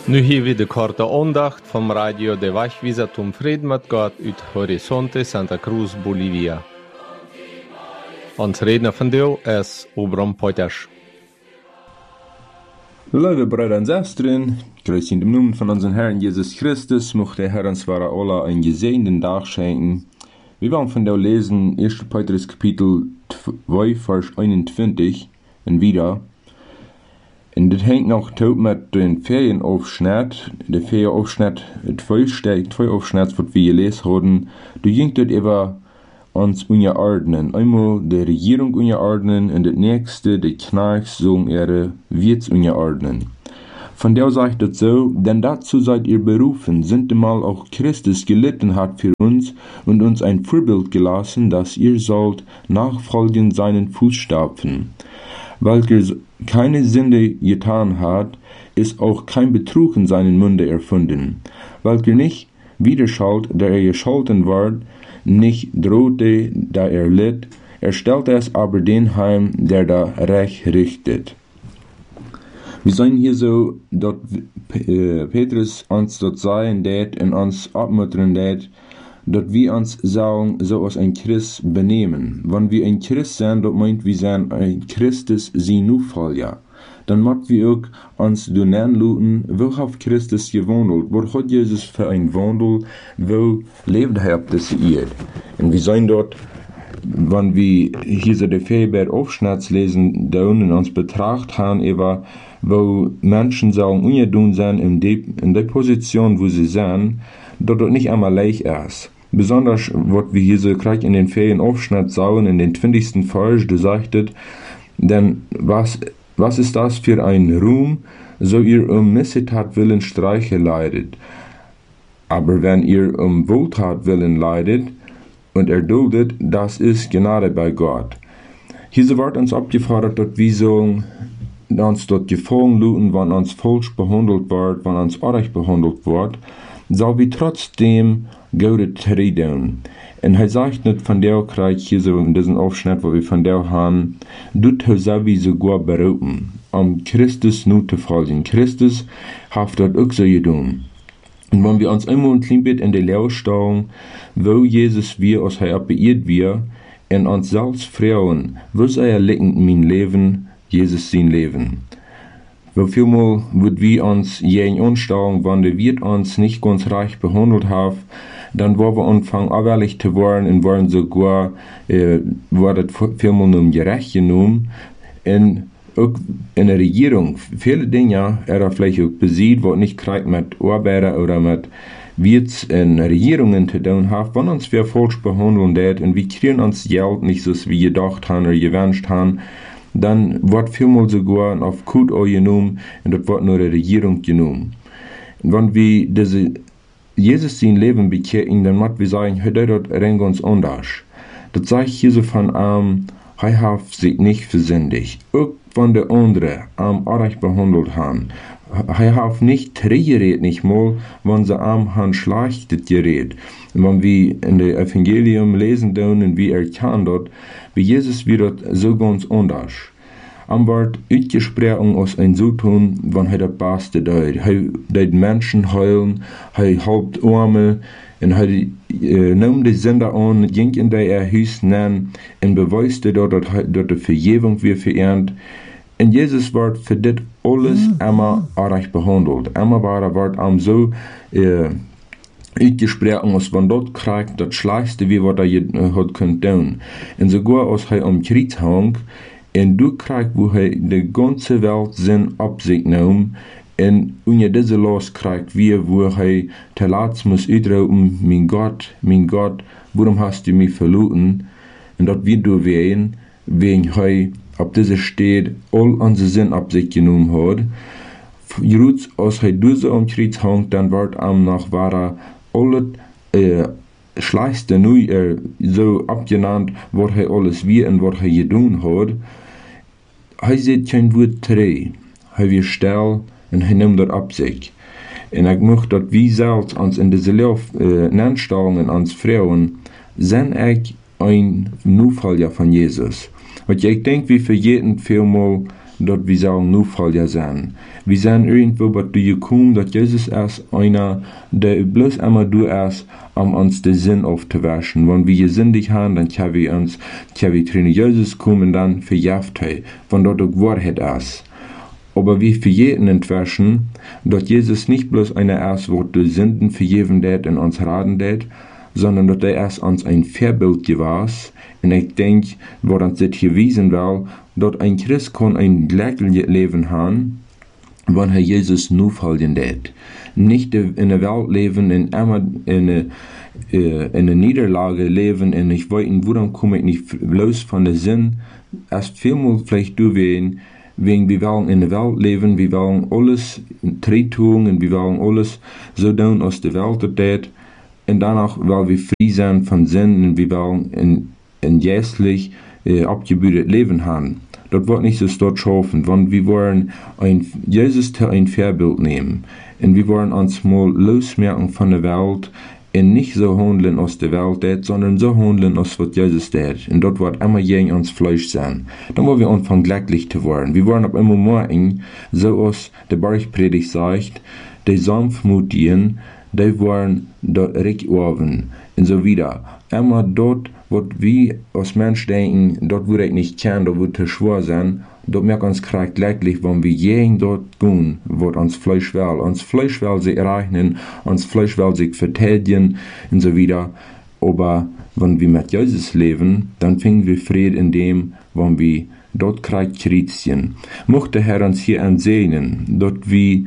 Nu hier weer de korte aandacht van Radio de Wegwijzer zum Frieden mit Gott uit Horizonte Santa Cruz, Bolivia. Ons redner vandaag is Obram Potters. Lieve Brüder und Schwestern, grüß in dem Namen von unserem Herrn Jesus Christus, mochte der Herr uns für alle einen gesegneten Tag schenken. Wir wollen von der lesen 1. Petrus Kapitel 2, Vers 21 und wieder. Und das hängt noch tot mit den Ferienaufschnitt. Der Ferienaufschnitt, zwei Aufschnitte, was wir gelesen haben. Du ging dort über uns unterordnen. Einmal die Regierung unterordnen und das nächste, die Knechts sollen ihre Wirts unterordnen. Von der sagt es so, denn dazu seid ihr berufen, sind einmal auch Christus gelitten hat für uns und uns ein Vorbild gelassen, dass ihr sollt nachfolgen seinen Fußstapfen. Welcher keine Sünde getan hat, ist auch kein Betrug in seinen Munde erfunden. Welcher nicht widerschallt, da er gescholten ward, nicht drohte, da er litt, er stellte es aber den heim, der da Recht richtet. Wir sehen hier so, dass Petrus uns dort sagen wird und uns abmuttern wird, dass wir uns sagen, so als ein Christ benehmen. Wenn wir ein Christ sind, das meint, wir sind ein Christus sein Nachfolger. Dann müssen wir auch uns nachschauen, wo hat Christus gewandelt? Wo hat Jesus für ein Wandel? Wo lebt er auf dieser Erde? Und wir sehen dort, wenn wir hier so den Februar-Aufschnitt lesen, da unten uns betrachtet haben, über, wo Menschen sagen, ungedun sind in der Position, wo sie sind, dass das nicht einmal leicht ist. Besonders, was wir hier so gleich in den Ferienaufschnitt sagen, in den 20. Vers, du sagtet, denn was ist das für ein Ruhm, so ihr Missetat willen Streiche leidet? Aber wenn ihr Wohltat willen leidet und erduldet, das ist Gnade bei Gott. Hier wird uns abgefordert, dass wir so uns dort gefangen luten, wenn uns falsch behandelt wird, wenn uns unrecht behandelt wird, soll wir trotzdem Gute tun. Und er sagt nicht von der Kreis hier so in diesem Aufschnitt, wo wir von der haben, du soll wir sogar berufen, Christus nur zu folgen. Christus hat das auch so getan. Und wenn wir uns immer ein klein bisschen in der Lehre stellen, wo Jesus wir aus er beirrt wir, und uns selbst fragen, wo soll er liegen mein Leben, Jesus sein Leben. Wie vielmal wird wir uns jeden anstellen, wenn der Wirt uns nicht ganz reich behandelt hat, dann wollen wir anfangen, abwärtig zu werden und wollen sogar, wird vielmal nur gerecht genommen. Und auch in der Regierung, viele Dinge, er vielleicht auch besiegt, was nicht kriegt mit Arbeiter oder mit Wirts in Regierungen zu tun hat, wenn uns wer falsch behandeln wird und wir kriegen uns Geld nicht so, wie gedacht haben oder gewünscht haben, dann wird vielmal sogar auf Kut genommen und das wird nur der Regierung genommen. Und wenn wir Jesus sein Leben bekehren, dann müssen wir sagen, er tut das ganz anders. Das sagt hier so von er hat sich nicht versündigt. Auch wenn der andere unrecht behandelt haben. Er hat nicht geredet, nicht mal, wenn sie haben schlecht geredet. Und wenn wir in der Evangelium lesen und wie erkennen dort, wie Jesus wird so ganz anders. Am wird uitgesprochen aus ein so tun, wenn er das Beste tut. Er Menschen heilen, er helpt Arme, und er nimmt die Sünder an, ging in der Haus nennen, und beweist dort, dass die Vergebung wird verehrt. Und Jesus wird für das alles immer recht behandelt. Immer wird so uitgesprochen, als wenn dort kriegt, das Schlechteste, wie was er hat können tun. Und sogar als er am Kreuz hängt, und du kriegst, wo er die ganze Welt Sinn auf sich nimmt, und unter diese Last kriegt, wo er zuletzt muss ausrufen, mein Gott, warum hast du mich verloren? Und das wird du wehen, wegen er auf diese steht, all unsere Sinn auf sich genommen hat. Just als er diese am Kreuz hängt, dann wird ihm nach wahrer alles Schlechteste neu so abgenannt, was er alles wie und was er getan hat. Er sieht kein Wort dreh. Er wird still und er nimmt das ab sich. Und ich möchte, dass wir selbst uns in diese Nennstellungen als Frauen sind ein Nachfolger von Jesus. Und ich denke, wir für jeden vielmal dort wir sagen, Nachfolger sein. Wir sind irgendwo bei dir gekommen, dass Jesus ist einer, der bloß einmal du ist, um uns den Sinn aufzuwaschen. Wenn wir sündig haben, dann können wir zu Jesus kommen und dann verjaft er, wenn dort auch Wahrheit ist. Aber wir verjäten entwaschen, dass Jesus nicht bloß einer ist, wo die Sünden vergeben wird und uns raten wird, sondern dass er erst uns ein Vorbild gewesen. Und ich denke, was uns das hier wiesen will, dass ein Christ kann ein glückliches Leben haben, wenn er Jesus nachfolgen wird. Nicht in der Welt leben, in eine Niederlage leben, und ich weiß, woran komme ich nicht bloß von der Sinn, erst vielmal vielleicht durchwehen, wegen wir wollen in der Welt leben, wir wollen alles tun und wir wollen alles so tun, aus der Welt tut. Und danach, weil wir frei sind von Sinn und wir wollen ein jährlich abgebildet Leben haben. Das wird nicht so dort schaffen, wenn wir wollen Jesus ein Vorbild nehmen und wir wollen uns mal losmerken von der Welt und nicht so handeln aus der Welt, sondern so handeln, aus was Jesus tut. Und dort wird immer gegen uns Fleisch sein. Dann wollen wir anfangen, glücklich zu werden. Wir wollen ab immer morgen, so aus der Bergpredigt sagt, die Sanftmutigen, die wollen dort rechthaben und so wieder. Immer dort, wo wir als Mensch denken, dort wo ich nicht kann, dort wo zu schwer sein, dort merkt uns gerade glücklich, wenn wir jeden dort tun, wo uns Fleisch will. Uns Fleisch will sich erreichen, uns Fleisch will sich verteidigen und so wieder. Aber wenn wir mit Jesus leben, dann finden wir Frieden in dem, wenn wir dort gerade Christen. Mochte der Herr uns hier ansehen, dort wir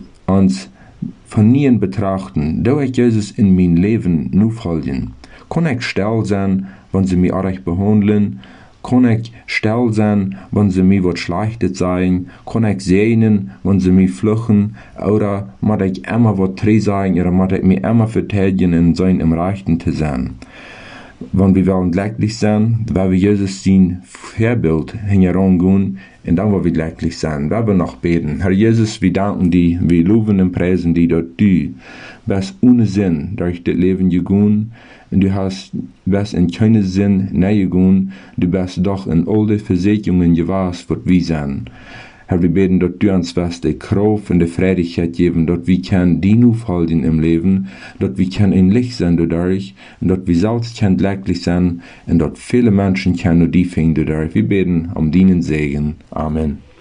uns von niemand betrachten, da ich Jesus in mein Leben nachfolgen. Kann ich still sein, wenn sie mich arg behandeln? Kann ich still sein, wenn sie mir was Schlechtes sagen? Kann ich sehnen, wenn sie mich fluchen? Oder muss ich immer was treu sagen, oder muss ich mich immer verteidigen und sein, im Rechten zu sein? Wenn wir wollen glücklich sein, weil wir Jesus sein Vorbild herangehen, und dann wollen wir glücklich sein. Wir wollen noch beten. Herr Jesus, wir danken dir, wir loben und preisen dir, dass du bist ohne Sinn durch das Leben gegangen, und du bist in keinen Sinn näher gegangen, du bist doch in all die Versicherungen gewesen, was wir sind. Herr, wir beten, dass du uns die Kraft und die Freudigkeit geben, dass wir die aufhalten im Leben, dass wir ein Licht sein dadurch, und dass wir selbst glücklich sein, und dass viele Menschen nur die finden dadurch. Wir beten um deinen Segen. Amen.